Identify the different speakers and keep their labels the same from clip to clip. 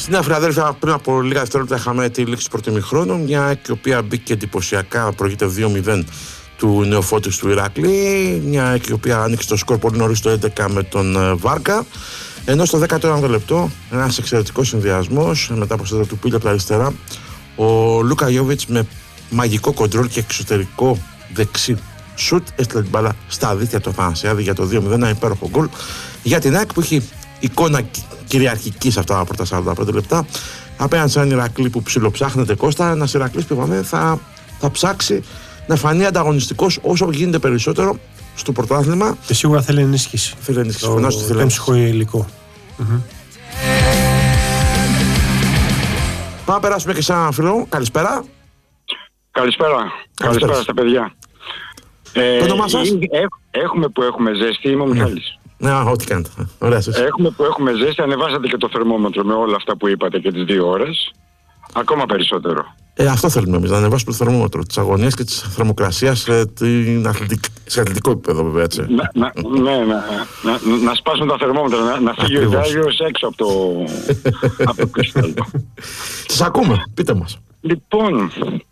Speaker 1: Στην Φιλαδέλφια πριν από λίγα δευτερόλεπτα είχαμε τη λήξη του πρώτου ημιχρόνου, μια η οποία μπήκε εντυπωσιακά, προηγείται 2-0 του Νεοφώτης του Ηράκλη, μια η οποία άνοιξε το σκορ πολύ νωρίς το 11 με τον Βάρκα, ενώ στο 19ο λεπτό ένας εξαιρετικός συνδυασμός μετά από στέλτα του Πίλιο από τα αριστερά, ο Λούκα Γιόβιτς με μαγικό κοντρόλ και εξωτερικό δεξί σουτ έστειλε την μπάλα στα δίχτυα του Αθανασιάδη για το 2-0, ένα υπέροχο γκολ για την ΑΕΚ που έχει εικόνα κυριαρχική σε αυτά τα πρώτα 45 λεπτά απέναντι σε έναν Ηρακλή που ψιλοψάχνεται, Κώστα, ένας Ηρακλής που είπαμε θα ψάξει να φανεί ανταγωνιστικός όσο γίνεται περισσότερο στο πρωτάθλημα.
Speaker 2: Και σίγουρα θέλει ενίσχυση.
Speaker 1: Θέλει ενίσχυση.
Speaker 2: Το έμψυχο υλικό.
Speaker 1: Πάμε να περάσουμε και σε έναν φίλο. Καλησπέρα.
Speaker 3: Καλησπέρα στα παιδιά.
Speaker 1: Το όνομά σας?
Speaker 3: Έχουμε που έχουμε ζέστη, είμαι ο Μιχάλης.
Speaker 1: Ναι, ό,τι κάνετε. Ωραία σας.
Speaker 3: Έχουμε που έχουμε ζέστη, ανεβάσατε και το θερμόμετρο με όλα αυτά που είπατε και τις 2 ώρες. Ακόμα περισσότερο.
Speaker 1: Αυτό θέλουμε εμείς, να ανεβάσουμε το θερμόμετρο της αγωνίας και της θερμοκρασίας σε αθλητικό επίπεδο, βέβαια, έτσι.
Speaker 3: Να σπάσουν τα θερμόμετρα, να φύγει ο Ιτάλιος έξω από το κρυστάλλο.
Speaker 1: Σας ακούμε, πείτε μας.
Speaker 3: Λοιπόν,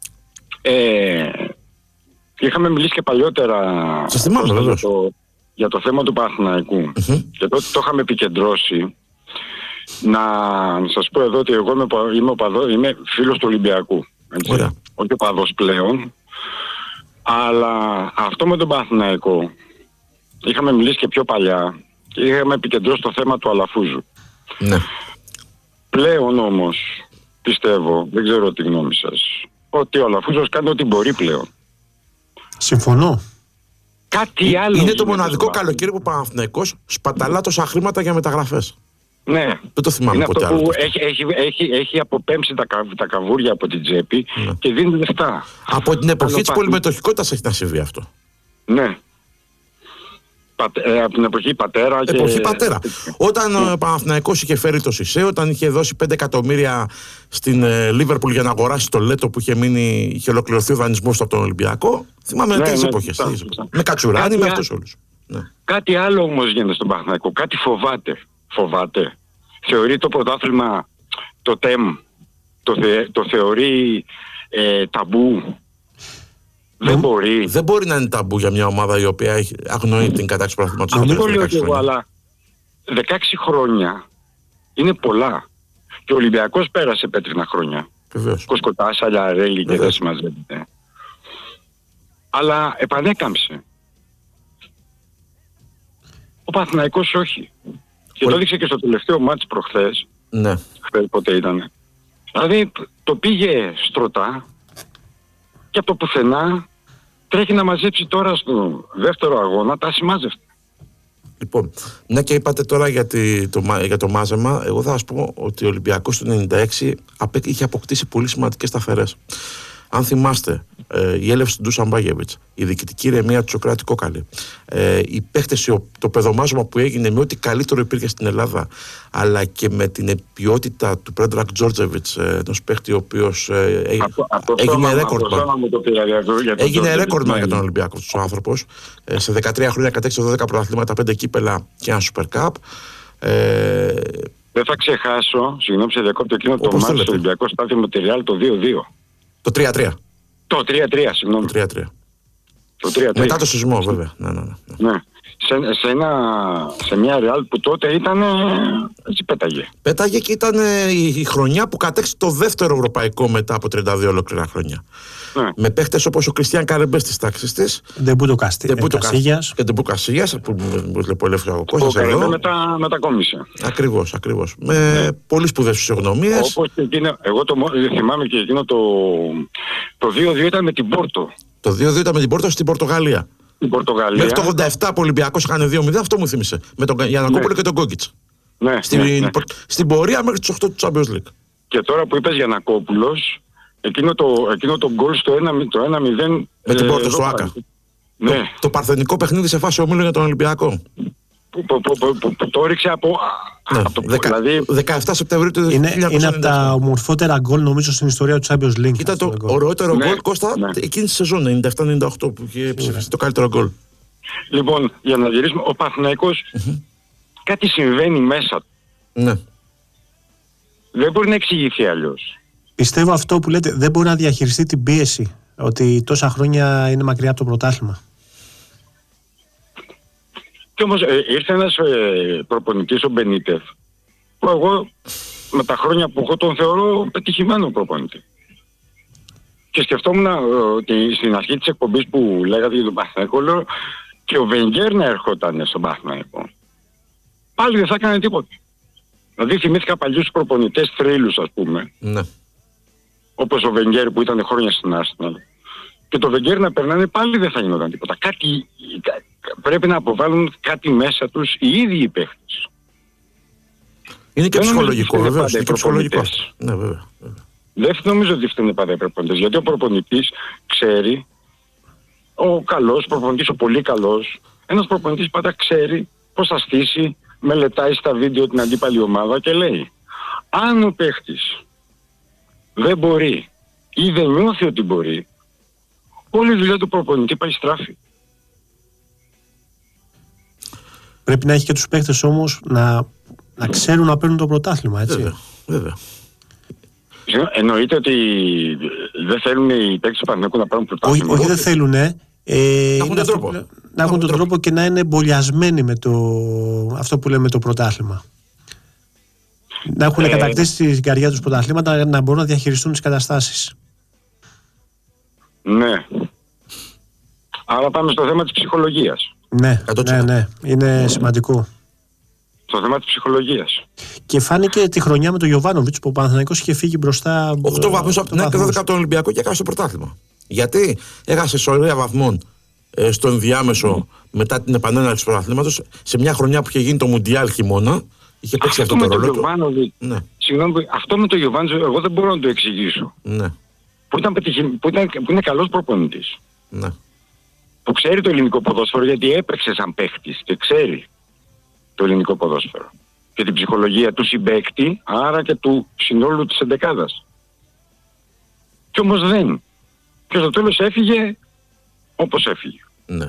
Speaker 3: είχαμε μιλήσει και παλιότερα για το θέμα του Παναθηναϊκού και τότε το είχαμε επικεντρώσει. Να σας πω εδώ ότι εγώ είμαι φίλος του Ολυμπιακού, έτσι. Όχι οπαδός πλέον, αλλά αυτό με τον Παναθηναϊκό είχαμε μιλήσει και πιο παλιά και είχαμε επικεντρώσει το θέμα του Αλαφούζου.
Speaker 1: Ναι.
Speaker 3: Πλέον όμως πιστεύω, δεν ξέρω τη γνώμη σας, ότι ο Αλαφούζος κάνει ό,τι μπορεί πλέον.
Speaker 2: Συμφωνώ.
Speaker 3: Κάτι άλλο.
Speaker 1: Είναι το μοναδικό καλοκαίρι που ο Παναθηναϊκός σπαταλά τόσα χρήματα για μεταγραφές.
Speaker 3: Ναι.
Speaker 1: Δεν το θυμάμαι
Speaker 3: είναι
Speaker 1: ποτέ
Speaker 3: αυτό
Speaker 1: άλλο.
Speaker 3: Που έχει αποπέμψει τα καβούρια από την τσέπη και δίνει λεφτά.
Speaker 1: Από την εποχή της πολυμετοχικότητας έχει να συμβεί αυτό.
Speaker 3: Ναι. Από την εποχή πατέρα.
Speaker 1: Πατέρα. Όταν ο Παναθηναϊκός είχε φέρει το Σισέ, όταν είχε δώσει 5 εκατομμύρια στην Λίβερπουλ για να αγοράσει το Λέτο που είχε ολοκληρωθεί ο δανεισμός από τον Ολυμπιακό. Θυμάμαι τέτοιες εποχές. Με Κατσουράνη, με αυτούς όλους.
Speaker 3: Κάτι άλλο όμως γίνεται στον Παναθηναϊκό. Κάτι φοβάται. Θεωρεί το πρωτάθλημα το ΤΕΜ. Το θεωρεί ταμπού.
Speaker 1: Δεν μπορεί να είναι ταμπού για μια ομάδα η οποία αγνοεί την κατάξυση του πρωταθλήματος.
Speaker 3: Δεν το λέω και εγώ, αλλά 16 χρόνια είναι πολλά. Και ο Ολυμπιακός πέρασε πέτρινα χρόνια. Κοσκοτά, Σαλιαρέλη και δεν συμμαζεύεται. Αλλά επανέκαμψε. Ο Παναθηναϊκός όχι. Και το έδειξε και στο τελευταίο μάτς προχθές.
Speaker 1: Ναι.
Speaker 3: Χθες πότε ήταν. Δηλαδή το πήγε στρωτά και από το πουθενά τρέχει να μαζέψει τώρα στο δεύτερο αγώνα τα συμμάζευτα.
Speaker 1: Λοιπόν, μια και είπατε τώρα για το μάζεμα, εγώ θα σας πω ότι ο Ολυμπιακός του 96 είχε αποκτήσει πολύ σημαντικές σταθερές. Αν θυμάστε, η έλευση του Ντούσαν Μπάγεβιτς, η διοικητική ηρεμία του Σοκράτη Κόκαλη, η παίχτες, το παιδομάζωμα που έγινε με ό,τι καλύτερο υπήρχε στην Ελλάδα, αλλά και με την ποιότητα του Πρέντρακ Τζόρτζεβιτς, ενός παίχτη ο οποίος έγινε ρέκορντμαν. Έγινε ρέκορντμαν για τον Ολυμπιακό του άνθρωπος. Σε 13 χρόνια κατέκτησε 12 πρωταθλήματα, 5 κύπελα και ένα Super Cup.
Speaker 3: Δεν θα ξεχάσω, συγγνώμη σε διακόπτω, εκείνο το μάτς του Ολυμπιακού στάθη με τη Ρεάλ το 2-2.
Speaker 1: Το 3-3.
Speaker 3: Το 3-3, συγγνώμη.
Speaker 1: Το 3-3. Μετά το σεισμό, βέβαια.
Speaker 3: Ναι. Σε μια Ρεάλ που τότε ήταν. Έτσι πέταγε.
Speaker 1: Πέταγε και ήταν η χρονιά που κατέκτησε το δεύτερο ευρωπαϊκό μετά από 32 ολόκληρα χρόνια. Ναι. Με παίχτες όπως ο Κριστιαν Καρεμπέ στις τάξεις της.
Speaker 2: Ντεμπούτο Κασίγιας.
Speaker 1: Και Ντεμπούτο Κασίγιας, που βλέπω ελεύθερο ο Κώστας εδώ.
Speaker 3: Μετακόμισε.
Speaker 1: Ακριβώς. Με πολύ σπουδαίες φυσιογνωμίες.
Speaker 3: Όπως και εκείνο, εγώ θυμάμαι και εκείνο το 2-2 ήταν με την Πόρτο.
Speaker 1: Το 2-2 ήταν με την Πόρτο στην Πορτογαλία. Μέχρι το 87 που ο Ολυμπιακός έκανε 2-0, αυτό μου θύμισε. Με τον Γιαννακόπουλο και τον Κόκκιτς.
Speaker 3: Ναι,
Speaker 1: στην πορεία μέχρι τους 8 του Champions League.
Speaker 3: Και τώρα που είπες Γιαννακόπουλος, εκείνο το γκολ στο 1-0
Speaker 1: με την Πόρτο στο Άκα.
Speaker 3: Ναι.
Speaker 1: Το παρθενικό παιχνίδι σε φάση ομίλου για τον Ολυμπιακό.
Speaker 3: Που το έριξε από.
Speaker 1: Ναι, 17 Σεπτεμβρίου του 2000.
Speaker 2: Είναι από τα ομορφότερα γκολ νομίζω στην ιστορία του Champions League.
Speaker 1: Ήταν το ωραιότερο γκολ, Κώστα, εκείνη τη σεζόν 97-98 που είχε ψηφιστεί το καλύτερο γκολ.
Speaker 3: Λοιπόν, για να γυρίσουμε, ο Παναθηναϊκός κάτι συμβαίνει μέσα του.
Speaker 1: Ναι.
Speaker 3: Δεν μπορεί να εξηγηθεί αλλιώς.
Speaker 2: Πιστεύω αυτό που λέτε, δεν μπορεί να διαχειριστεί την πίεση, ότι τόσα χρόνια είναι μακριά από το πρωτάθλημα.
Speaker 3: Και όμως ήρθε ένας προπονητής, ο Μπενίτεφ, που εγώ με τα χρόνια που έχω τον θεωρώ πετυχημένο προπονητή. Και σκεφτόμουν ότι στην αρχή της εκπομπής που λέγατε για τον Παναθηναϊκό, λέω και ο Βενγκέρ να ερχόταν στον Παναθηναϊκό, πάλι δεν θα έκανε τίποτα. Δηλαδή θυμήθηκα παλιούς προπονητές θρύλους, ας πούμε.
Speaker 1: Ναι.
Speaker 3: Όπως ο Βενγκέρ που ήταν χρόνια στην Arsenal. Και το Βενγκέρ να περνάνε πάλι δεν θα γινόταν τίποτα. Πρέπει να αποβάλουν κάτι μέσα τους οι ίδιοι οι παίχτες.
Speaker 1: Είναι και ψυχολογικό, βέβαια. Είναι και ψυχολογικό. Ναι, βέβαια.
Speaker 3: Δεν νομίζω ότι φταίνε πάντα οι προπονητές. Γιατί ο προπονητής ξέρει, ο καλός προπονητής, ο πολύ καλός, ένας προπονητής πάντα ξέρει πώς θα στήσει, μελετάει στα βίντεο την αντίπαλη ομάδα και λέει, αν ο παίχτης δεν μπορεί ή δεν νιώθει ότι μπορεί, όλη η δουλειά του προπονητή πάει στράφη.
Speaker 2: Πρέπει να έχει και τους παίχτες όμως να ξέρουν να παίρνουν το πρωτάθλημα, έτσι.
Speaker 1: Βέβαια.
Speaker 3: Εννοείται ότι δεν θέλουν οι παίκτες του Παναθηναϊκού να πάρουν πρωτάθλημα.
Speaker 2: Όχι, δεν θέλουν. Να έχουν τον τρόπο και να είναι εμπολιασμένοι με αυτό που λέμε το πρωτάθλημα. Να έχουν κατακτήσει την καρδιά τους πρωταθλήματα, να μπορούν να διαχειριστούν τις καταστάσεις.
Speaker 3: Ναι. Άρα πάμε στο θέμα της ψυχολογίας.
Speaker 2: Ναι, είναι σημαντικό.
Speaker 3: Στο θέμα της ψυχολογίας.
Speaker 2: Και φάνηκε τη χρονιά με τον Γιοβάνοβιτς που ο Παναθηναϊκός είχε φύγει μπροστά.
Speaker 1: 8 βαθμούς από την άκρη 12 τον Ολυμπιακό και έχασε το πρωτάθλημα. Γιατί έχασε σωρία βαθμών στον διάμεσο μετά την επανέναρξη του πρωταθλήματος, σε μια χρονιά που είχε γίνει το Μουντιάλ χειμώνα. Είχε παίξει αυτό το ρόλο του.
Speaker 3: Ναι. Συγγνώμη, αυτό με τον Γιοβάνοβιτς εγώ δεν μπορώ να το εξηγήσω.
Speaker 1: Ναι.
Speaker 3: Που είναι καλός προπονητής.
Speaker 1: Ναι.
Speaker 3: Που ξέρει το ελληνικό ποδόσφαιρο, γιατί έπαιξε σαν παίχτης και ξέρει το ελληνικό ποδόσφαιρο και την ψυχολογία του συμπαίκτη, άρα και του συνόλου της εντεκάδας. Κι όμως δεν. Και στο τέλος έφυγε όπως έφυγε.
Speaker 1: Ναι.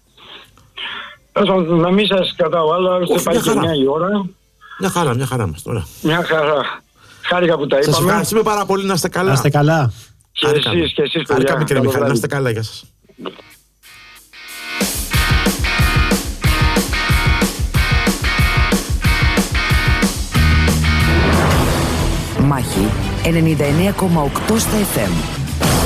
Speaker 3: Να μην σας κρατάω άλλα, ώστε πάει και 9 η ώρα.
Speaker 1: Μια χαρά μας τώρα.
Speaker 3: Μια χαρά. Χάρηκα που τα είπαμε.
Speaker 1: Σας ευχαριστούμε πάρα πολύ, να είστε καλά.
Speaker 2: Να είστε καλά.
Speaker 3: Και εσείς παιδιά.
Speaker 1: Χάρηκαμε κύριε Μιχάλη, να είστε καλά, γεια σας.
Speaker 4: Μάχη 99,8 στα FM.